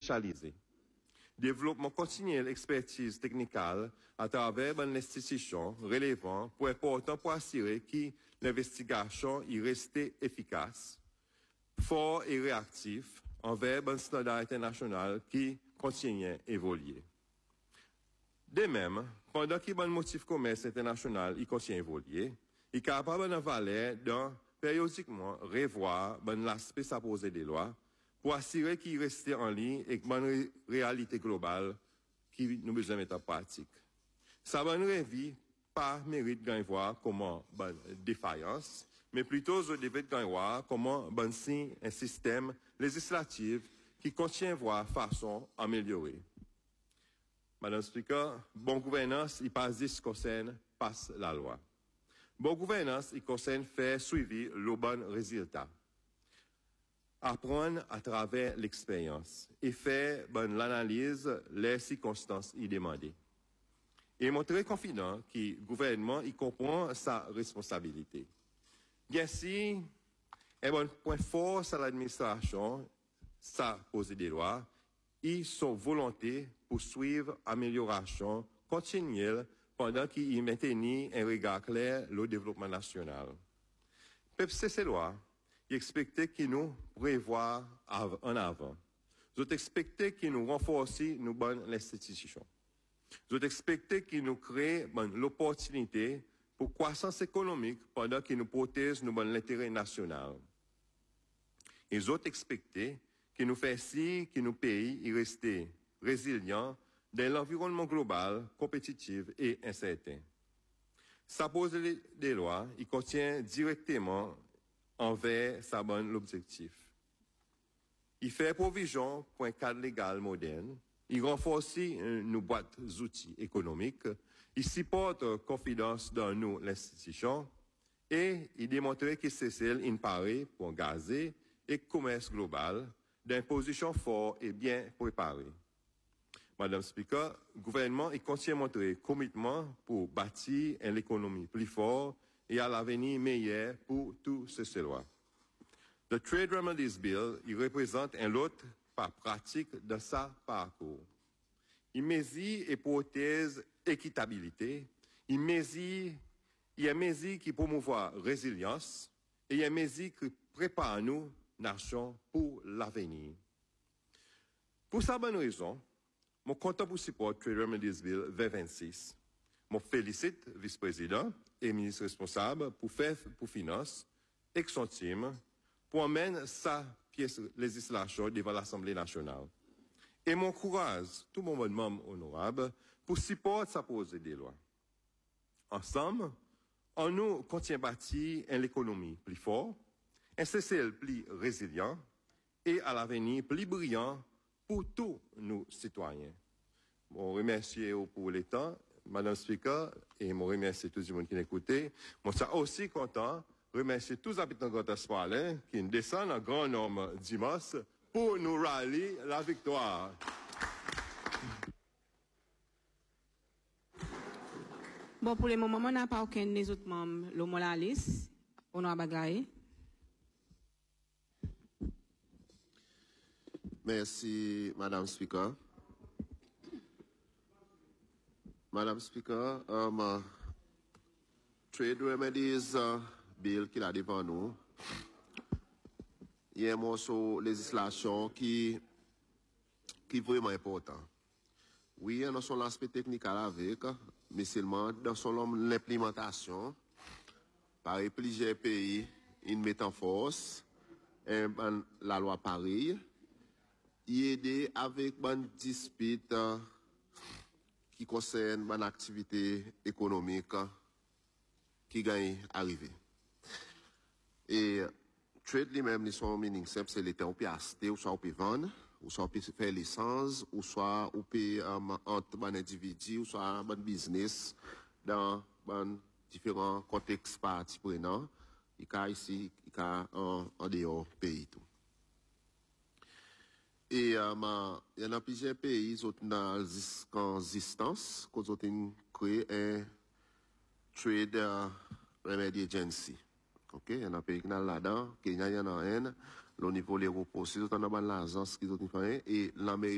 spécialisée. Développement continu l'expertise technique à travers une institution relevant pour important pour assurer que l'investigation y reste efficace, fort et réactif envers un standard international qui continue à évoluer. De même, pendant que le motif commerce international il continue à évoluer, il est capable de valer de périodiquement revoir l'aspect supposé des lois pour assurer qu'il reste en ligne avec une réalité globale qui nous besoin mettre en pratique. Ça va nous réveiller pas mérite de voir comment défaillance, mais plutôt je devais voir comment signe un système législatif qui contient voir façon améliorée. Madame Speaker, bonne gouvernance, il passe ce concerne passe la loi. Bonne gouvernance, il concerne faire suivi le bon résultat. Apprendre à travers l'expérience et faire l'analyse les circonstances y demandées. Et montrer confident que le gouvernement y comprend sa responsabilité. Bien si, un point fort sur l'administration, ça poser des lois, et son volonté pour suivre amélioration continuelle pendant qu'il maintenait un regard clair le développement national. Peuple ces lois, il expectait qu'il nous prévoit en avant. Ils expectaient qu'il nous renforce nos bonnes institutions. Ils expectaient qu'il nous crée l'opportunité pour croissance économique pendant qu'il nous protège nos bonnes intérêts nationaux. Ils ont expecté qu'il nous fait si que nos pays y restent résilients dans l'environnement global, compétitif et incertain. Ça pose des lois, il contient directement envers sa bonne l'objectif. Il fait provision pour un cadre légal moderne. Il renforce nos boîtes d'outils économiques. Il supporte confiance dans nous, l'institution. Et il démontre que c'est celle in pare pour gazer et commerce global d'une position forte et bien préparée. Madame Speaker, le gouvernement il continue à montrer commitment pour bâtir une économie plus forte et à l'avenir meilleur pour tous ces lois. Le Trade Remedies Bill, il représente un lot par pratique de sa parcours. Il mesure et protège équitabilité, il y a une mesure qui promouvoit résilience et il y a une mesure qui prépare nous, nation, pour l'avenir. Pour sa bonne raison, je suis content pour supporter Trade Remedies Bill 2026. Je félicite le vice-président et ministre responsable pour faire pour finance et son team pour emmener sa pièce législation devant l'Assemblée nationale. Et m'encourage tout mon membre honorable pour supporter sa pose des lois. Ensemble, on nous continue à bâtir une économie plus forte, un CCL plus résilient et à l'avenir plus brillant pour tous nos citoyens. Je remercie pour le temps, Madame Speaker, et je remercie tout le monde qui m'écoutait. Je suis aussi content de remercier tous les habitants de Grand Espoir qui descendent en grand nombre dimanche pour nous rallier la victoire. Bon, pour le moment, on n'a pas aucun des autres membres, le mot la liste. On a bagaille. Merci, Madame Speaker. Madame Speaker, Trade Remedies Bill qui est devant nous, il y a un morceau de législation qui est vraiment important. Oui, dans son aspect technique avec, mais seulement dans son l'implémentation, par plusieurs pays, ils mettent en force la loi pareille, il aide avec une dispute qui concerne une activité économique qui gagne arriver. Et trade lui-même, ils sont meaning simple, c'est l'état on peut acheter, ou soit on peut vendre, ou soit on peut faire licence, ou soit on peut entre un individu, ou soit un business dans différents contextes parties prenants, il y a ici, il y a en dehors pays tout. Et il y a plusieurs pays qui ont en existence, qui ont créé un Trade Remedy Agency. Ok, il y a un pays qui est là-dedans, Kenya, il y en a un, au niveau de l'Europe aussi, ils ont l'agence qui ont fait, et l'Amérique